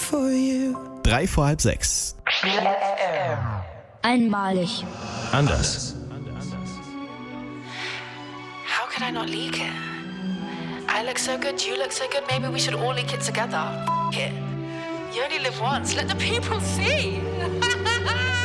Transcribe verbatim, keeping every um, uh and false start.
for you. Drei vor halb sechs. Einmalig. Anders. How could I not leak it? I look so good, you look so good, maybe we should all leak it together. F- it. You only live once, let the people see.